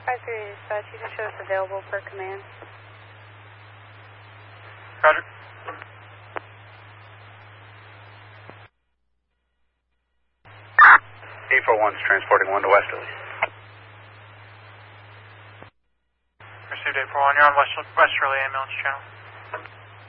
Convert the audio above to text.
5-3 dispatch, you can show us available per command. Roger. 841's transporting 1 to Westerly. Received 841, you're on Westerly ambulance channel.